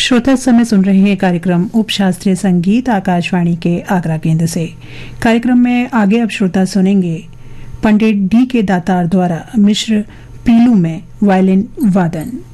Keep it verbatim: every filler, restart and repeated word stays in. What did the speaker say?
श्रोता समय सुन रहे हैं कार्यक्रम उपशास्त्रीय संगीत आकाशवाणी के आगरा केंद्र से। कार्यक्रम में आगे अब श्रोता सुनेंगे पंडित डी के दातार द्वारा मिश्र पीलू में वायलिन वादन।